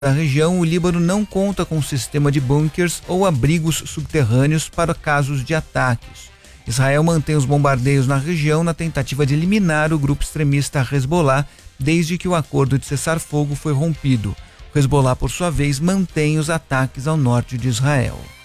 Na região, o Líbano não conta com um sistema de bunkers ou abrigos subterrâneos para casos de ataques. Israel mantém os bombardeios na região na tentativa de eliminar o grupo extremista Hezbollah desde que o acordo de cessar-fogo foi rompido. O Hezbollah, por sua vez, mantém os ataques ao norte de Israel.